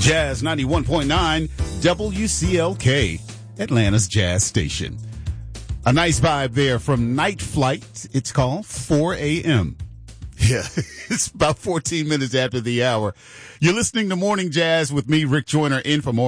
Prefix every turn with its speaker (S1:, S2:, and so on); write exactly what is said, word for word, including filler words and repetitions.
S1: Jazz ninety-one point nine W C L K, Atlanta's Jazz Station. A nice vibe there from Night Flight. It's called four a.m. Yeah, it's about fourteen minutes after the hour. You're listening to Morning Jazz with me, Rick Joyner, in for more.